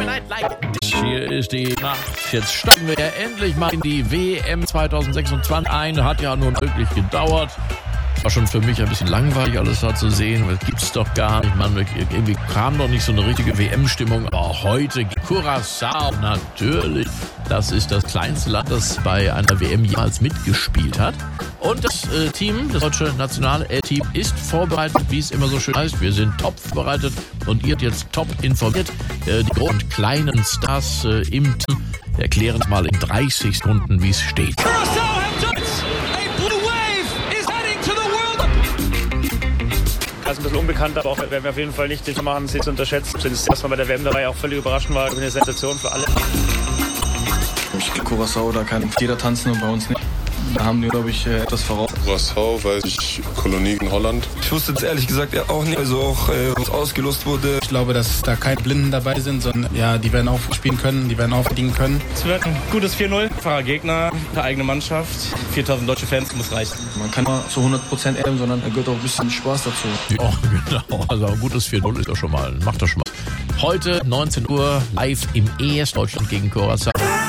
Hier ist die Nacht. Jetzt steigen wir ja endlich mal in die WM 2026 ein. Hat ja nun wirklich gedauert. War schon für mich ein bisschen langweilig, alles da zu sehen. Das gibt's doch gar nicht. Man, irgendwie kam doch nicht so eine richtige WM-Stimmung. Aber heute Curaçao natürlich. Das ist das kleinste Land, das bei einer WM jemals mitgespielt hat. Und das Team, das deutsche National-Team, ist vorbereitet, wie es immer so schön heißt. Wir sind top vorbereitet und ihr jetzt top informiert. Die großen und kleinen Stars im Team erklären es mal in 30 Sekunden, wie es steht. Also ein bisschen unbekannt, aber auch werden wir auf jeden Fall nicht machen, sie zu unterschätzen. Was man bei der WM dabei auch völlig überraschend war, eine Sensation für alle. Curaçao, da kann jeder tanzen und bei uns nicht. Da haben die, glaube ich, etwas voraus. Curaçao, weiß ich, Kolonie in Holland. Ich wusste jetzt ehrlich gesagt ja auch nicht, also auch was ausgelost wurde. Ich glaube, dass da keine Blinden dabei sind, sondern ja, die werden auch spielen können, die werden auch verdienen können. Es wird ein gutes 4-0, einfacher Gegner, eine eigene Mannschaft, 4000 deutsche Fans, muss reichen. Man kann nicht zu 100% ärgern, sondern da gehört auch ein bisschen Spaß dazu. Ja, genau. Also ein gutes 4-0 ist doch schon mal, macht doch schon mal. Heute 19 Uhr live im ES Deutschland gegen Curaçao.